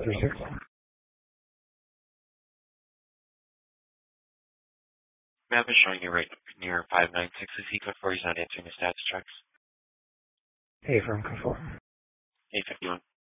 436. Map is showing you right near 596. Is he code 4? He's not answering the stats checks. A firm code 4. A51.